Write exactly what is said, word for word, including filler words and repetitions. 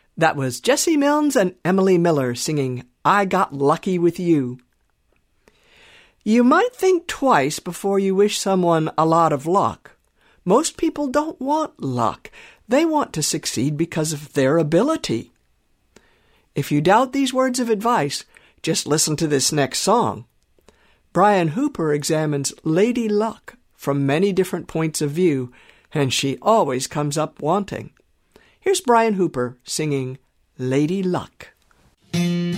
That was Jesse Milnes and Emily Miller singing I Got Lucky With You. You might think twice before you wish someone a lot of luck. Most people don't want luck. They want to succeed because of their ability. If you doubt these words of advice, just listen to this next song. Brian Hooper examines Lady Luck from many different points of view, and she always comes up wanting. Here's Brian Hooper singing Lady Luck.